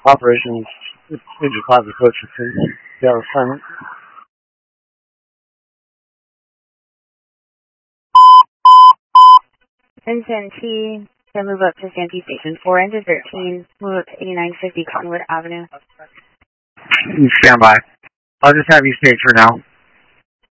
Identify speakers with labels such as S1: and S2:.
S1: Operations, Major Plaza Coach for Dallas Simon.
S2: Vincent T. Can move up to Santee Station 4 into 13. Move up to 8950 Cottonwood Avenue.
S3: Stand by. I'll just have you stay for now.